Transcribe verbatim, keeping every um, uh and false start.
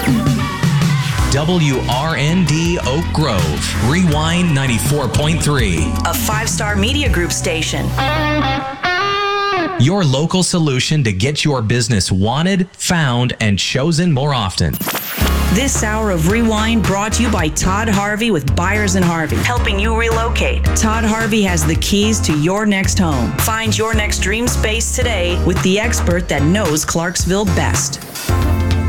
W R N D Oak Grove, Rewind ninety-four point three. A five-star media group station. Your local solution to get your business wanted, found, and chosen more often. This hour of Rewind brought to you by Todd Harvey with Buyers and Harvey, helping you relocate. Todd Harvey has the keys to your next home. Find your next dream space today with the expert that knows Clarksville best.